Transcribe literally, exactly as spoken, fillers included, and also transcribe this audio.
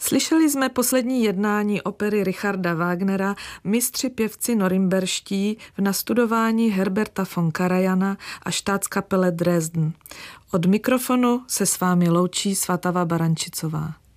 Slyšeli jsme poslední jednání opery Richarda Wagnera Mistři pěvci norimberští v nastudování Herberta von Karajana a Staatskapelle Dresden. Od mikrofonu se s vámi loučí Svatava Barančicová.